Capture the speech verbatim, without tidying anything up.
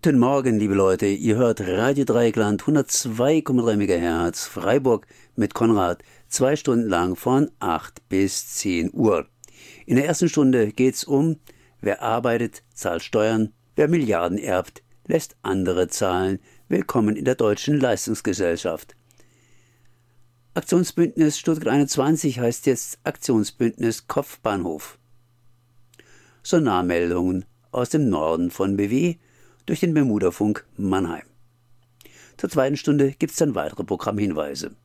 Guten Morgen, liebe Leute. Ihr hört Radio Dreieckland hundertzwei Komma drei Megahertz Freiburg mit Konrad. Zwei Stunden lang von acht bis zehn Uhr. In der ersten Stunde geht's um: Wer arbeitet, zahlt Steuern. Wer Milliarden erbt, lässt andere zahlen. Willkommen in der Deutschen Leistungsgesellschaft. Aktionsbündnis Stuttgart einundzwanzig heißt jetzt Aktionsbündnis Kopfbahnhof. Sonarmeldungen aus dem Norden von B W durch den Bermudafunk Mannheim. Zur zweiten Stunde gibt's dann weitere Programmhinweise.